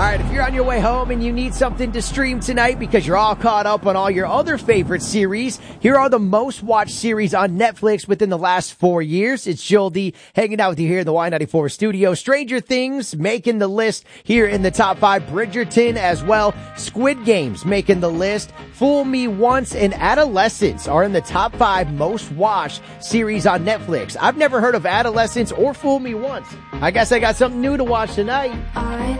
right, if you're on your way home and you need something to stream tonight because you're all caught up on all your other favorite series, here are the most watched series on Netflix within the last 4 years. It's Jildy hanging out with you here in the Y94 studio. Stranger Things making the list here in the top 5. Bridgerton as well. Squid Games making the list. Fool Me Once and Adolescence are in the top 5 most watched series on Netflix. I've never heard of Adolescence or Fool Me Once. I guess I got something new to watch tonight.